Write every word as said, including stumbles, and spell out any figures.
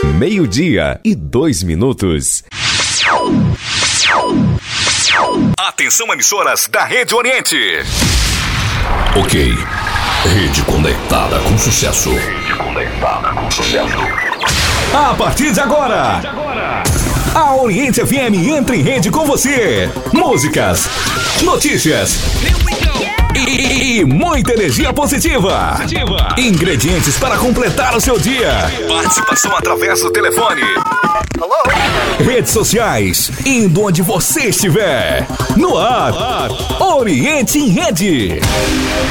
Meio-dia e dois minutos. Atenção, emissoras da Rede Oriente. Ok. Rede conectada com sucesso. Rede conectada com sucesso. A partir de agora, a Oriente F M entra em rede com você. Músicas, notícias e, e muita energia positiva. positiva. Ingredientes para completar o seu dia. Participação através do telefone. Hello? Redes sociais, indo onde você estiver. No ar, Oriente em Rede.